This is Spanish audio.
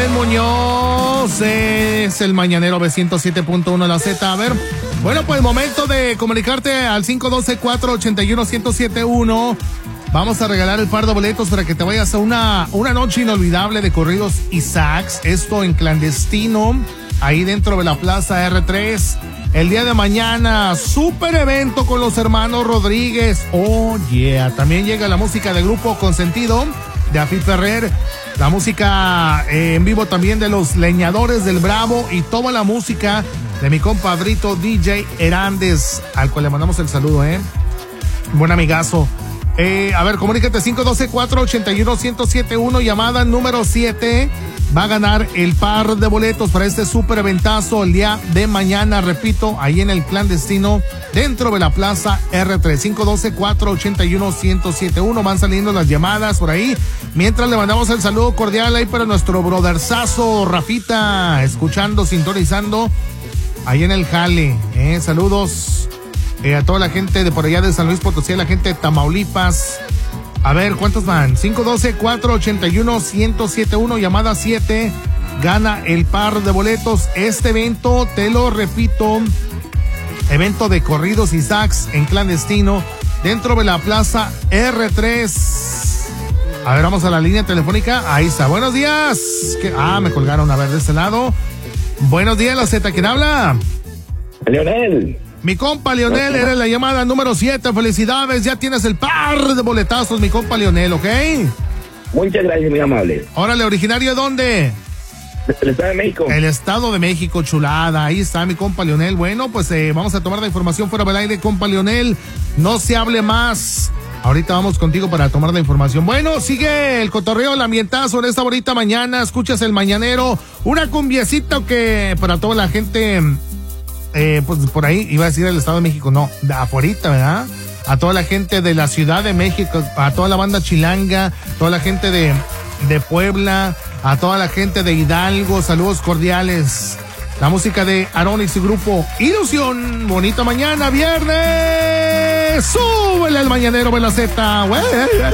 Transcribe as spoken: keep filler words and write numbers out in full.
Alex Muñoz, es el mañanero B ciento siete punto uno la Z. A ver, bueno, pues momento de comunicarte al cinco uno dos, cuatro ocho uno, uno cero siete uno. Vamos a regalar el par de boletos para que te vayas a una, una noche inolvidable de corridos y sax. Esto en clandestino, ahí dentro de la Plaza R tres. El día de mañana, super evento con los hermanos Rodríguez. Oh, yeah. También llega la música del grupo Consentido, de Afid Ferrer. La música eh, en vivo también de los Leñadores del Bravo. Y toda la música de mi compadrito D J Herandes, al cual le mandamos el saludo, ¿eh? Buen amigazo. Eh, a ver, comunícate cinco uno dos, cuatro ocho uno, uno cero siete uno, llamada número siete. Va a ganar el par de boletos para este super eventazo el día de mañana, repito, ahí en el clandestino, dentro de la Plaza R tres. Cinco uno dos, cuatro ocho uno, uno cero siete uno. Van saliendo las llamadas por ahí. Mientras le mandamos el saludo cordial ahí para nuestro brotherzazo Rafita, escuchando, sintonizando ahí en el jale. Eh, saludos eh, a toda la gente de por allá de San Luis Potosí, a la gente de Tamaulipas. A ver, ¿cuántos van? cinco uno dos, cuatro ocho uno, uno cero siete uno, llamada siete, gana el par de boletos. Este evento, te lo repito, evento de corridos y sax en clandestino, dentro de la Plaza R tres. A ver, vamos a la línea telefónica. Ahí está. Buenos días. ¿Qué? Ah, me colgaron. A ver, de este lado. Buenos días, la Z. ¿Quién habla? Leonel. Mi compa Leonel, eres la llamada número siete. Felicidades, ya tienes el par de boletazos, mi compa Leonel, ¿ok? Muchas gracias, muy amable. Órale, ¿originario de dónde? El Estado de México. El Estado de México, chulada. Ahí está mi compa Leonel. Bueno, pues eh, vamos a tomar la información fuera del aire, compa Leonel. No se hable más. Ahorita vamos contigo para tomar la información. Bueno, sigue el cotorreo, el ambientazo en esta bonita mañana. Escuchas el mañanero. Una cumbiecita que para toda la gente... Eh, pues por ahí iba a decir el Estado de México, no, de afuerita, ¿verdad? A toda la gente de la Ciudad de México, a toda la banda chilanga, toda la gente de, de Puebla, a toda la gente de Hidalgo, saludos cordiales. La música de Aronix y grupo Ilusión. Bonita mañana, viernes. Súbele al mañanero de la Z, güey.